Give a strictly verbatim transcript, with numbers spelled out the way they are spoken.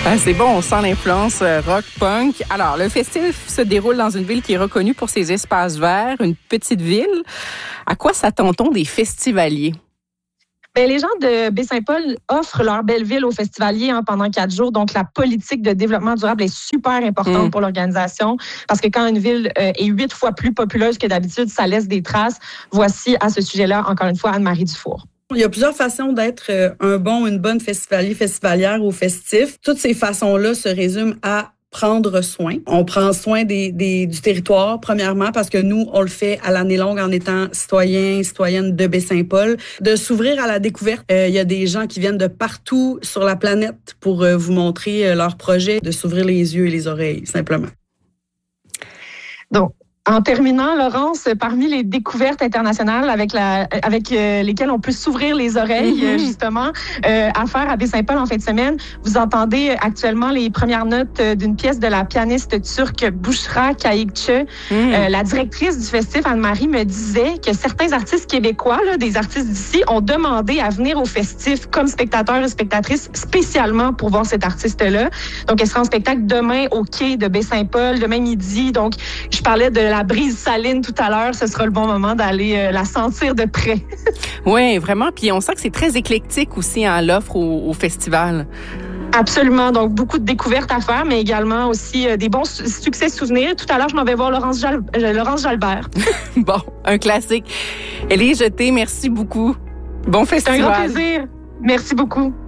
Ben, c'est bon, on sent l'influence euh, rock-punk. Alors, le festif se déroule dans une ville qui est reconnue pour ses espaces verts, une petite ville. À quoi s'attend-on des festivaliers? Bien, les gens de Baie-Saint-Paul offrent leur belle ville aux festivaliers hein, pendant quatre jours. Donc, la politique de développement durable est super importante mmh. pour l'organisation parce que quand une ville euh, est huit fois plus populeuse que d'habitude, ça laisse des traces. Voici à ce sujet-là, encore une fois, Anne-Marie Dufour. Il y a plusieurs façons d'être un bon ou une bonne festivalier, festivalière ou festif. Toutes ces façons-là se résument à prendre soin. On prend soin des, des, du territoire, premièrement, parce que nous, on le fait à l'année longue en étant citoyens, citoyennes de Baie-Saint-Paul. De s'ouvrir à la découverte. Euh, il y a des gens qui viennent de partout sur la planète pour euh, vous montrer euh, leurs projets, de s'ouvrir les yeux et les oreilles, simplement. Donc, en terminant, Laurence, parmi les découvertes internationales avec la, avec euh, lesquelles on peut s'ouvrir les oreilles, mm-hmm. justement, euh, à faire à Baie-Saint-Paul en fin de semaine, vous entendez actuellement les premières notes d'une pièce de la pianiste turque Bouchra Kayıkçı. Mm. Euh, la directrice du festif, Anne-Marie, me disait que certains artistes québécois, là, des artistes d'ici, ont demandé à venir au festif comme spectateurs et spectatrices spécialement pour voir cet artiste-là. Donc, elle sera en spectacle demain au quai de Baie-Saint-Paul, demain midi. Donc, je parlais de la La brise saline tout à l'heure, ce sera le bon moment d'aller euh, la sentir de près. Oui, vraiment. Puis on sent que c'est très éclectique aussi en hein, l'offre au, au festival. Absolument. Donc, beaucoup de découvertes à faire, mais également aussi euh, des bons su- succès souvenirs. Tout à l'heure, je m'en vais voir Laurence, Jal- euh, Laurence Jalbert. Bon, un classique. Élie Jeté, merci beaucoup. Bon festival. C'est un grand plaisir. Merci beaucoup.